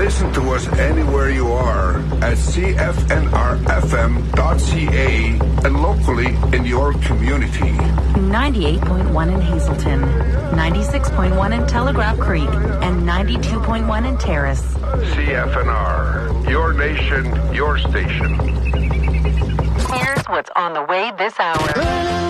Listen to us anywhere you are at cfnrfm.ca and locally in your community. 98.1 in Hazelton, 96.1 in Telegraph Creek, and 92.1 in Terrace. CFNR, your nation, your station. Here's what's on the way this hour.